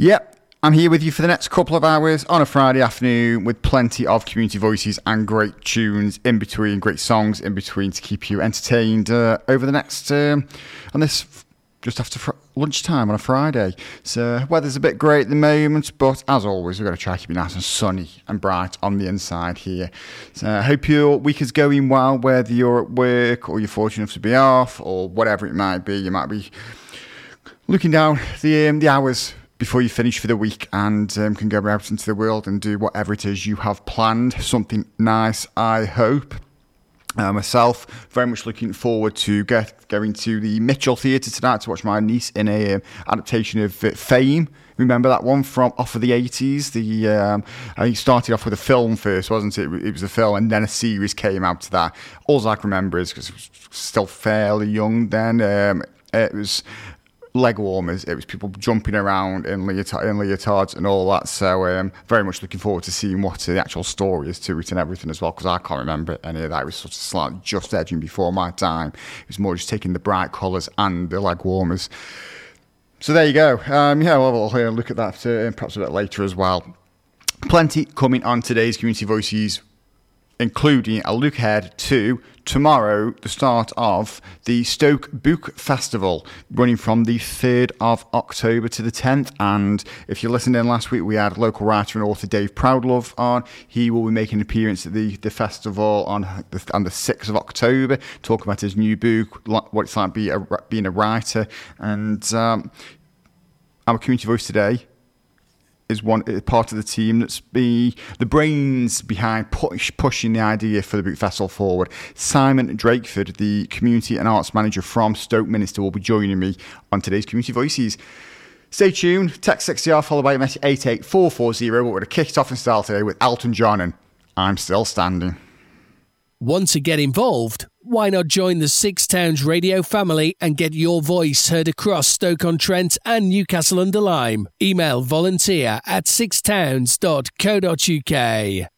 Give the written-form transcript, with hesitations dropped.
Yep, I'm here with you for the next couple of hours on a Friday afternoon with plenty of community voices and great tunes in between, great songs in between to keep you entertained over the next, on this, just after lunchtime on a Friday. So weather's a bit great at the moment, but as always, we've got to try to keep it nice and sunny and bright on the inside here. So I hope your week is going well, whether you're at work or you're fortunate enough to be off or whatever it might be. You might be looking down the hours before you finish for the week and can go out into the world and do whatever it is you have planned. Something nice, I hope. Myself, very much looking forward to going to the Mitchell Theatre tonight to watch my niece in a adaptation of Fame. Remember that one from off of the 80s? I think it started off with a film first, wasn't it? It was a film and then a series came out to that. All I can remember is, because I was still fairly young then, it was leg warmers. It was people jumping around in leotards and all that. So very much looking forward to seeing what the actual story is to it and everything as well, because I can't remember any of that. It was sort of slightly just edging before my time. It was more just taking the bright colours and the leg warmers. So there you go. We'll look at that perhaps a bit later as well. Plenty coming on today's Community Voices, including a look ahead to tomorrow, the start of the Stoke Book Festival, running from the 3rd of October to the 10th. And if you listened in last week, we had local writer and author Dave Proudlove on. He will be making an appearance at the festival on the 6th of October, talking about his new book, what it's like being a writer. And our community voice today is part of the team that's the brains behind pushing the idea for the book festival forward. Simon Drakeford, the community and arts manager from Stoke Minster, will be joining me on today's Community Voices. Stay tuned. Text 60R followed by a message 88440. We're going to kick it off in style today with Elton John and I'm Still Standing. Want to get involved? Why not join the Six Towns radio family and get your voice heard across Stoke-on-Trent and Newcastle-under-Lyme? Email volunteer@sixtowns.co.uk.